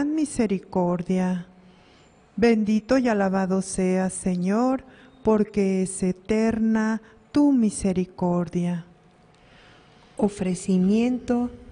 gran misericordia. Bendito y alabado seas, Señor, porque es eterna tu misericordia. Ofrecimiento